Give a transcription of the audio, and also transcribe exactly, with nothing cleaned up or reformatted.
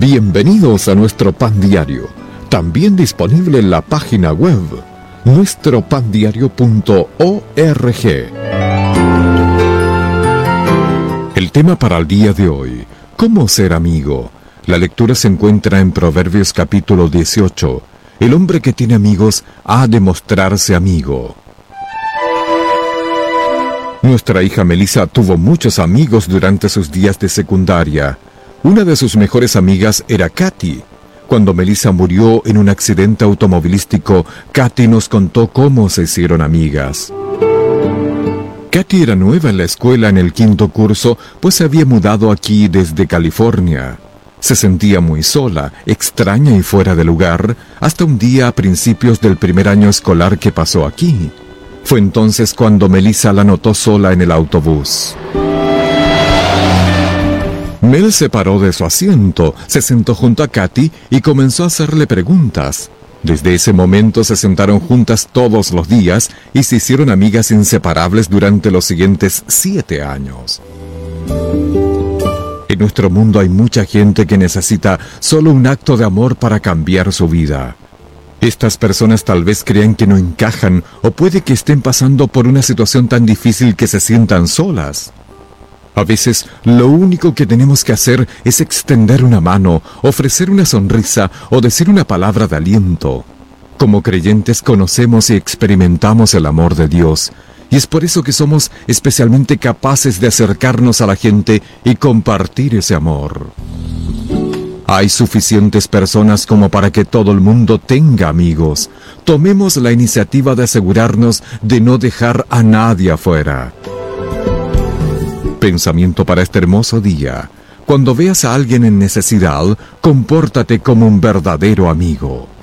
Bienvenidos a nuestro Pan Diario, también disponible en la página web nuestro pan diario punto org. El tema para el día de hoy: ¿cómo ser amigo? La lectura se encuentra en Proverbios capítulo dieciocho. El hombre que tiene amigos ha de mostrarse amigo. Nuestra hija Melissa tuvo muchos amigos durante sus días de secundaria. Una de sus mejores amigas era Katy. Cuando Melissa murió en un accidente automovilístico, Katy nos contó cómo se hicieron amigas. Katy era nueva en la escuela en el quinto curso, pues se había mudado aquí desde California. Se sentía muy sola, extraña y fuera de lugar, hasta un día a principios del primer año escolar que pasó aquí. Fue entonces cuando Melissa la notó sola en el autobús. Mel se paró de su asiento, se sentó junto a Katy y comenzó a hacerle preguntas. Desde ese momento se sentaron juntas todos los días y se hicieron amigas inseparables durante los siguientes siete años. En nuestro mundo hay mucha gente que necesita solo un acto de amor para cambiar su vida. Estas personas tal vez crean que no encajan o puede que estén pasando por una situación tan difícil que se sientan solas. A veces, lo único que tenemos que hacer es extender una mano, ofrecer una sonrisa o decir una palabra de aliento. Como creyentes conocemos y experimentamos el amor de Dios, y es por eso que somos especialmente capaces de acercarnos a la gente y compartir ese amor. Hay suficientes personas como para que todo el mundo tenga amigos. Tomemos la iniciativa de asegurarnos de no dejar a nadie afuera. Pensamiento para este hermoso día: cuando veas a alguien en necesidad, compórtate como un verdadero amigo.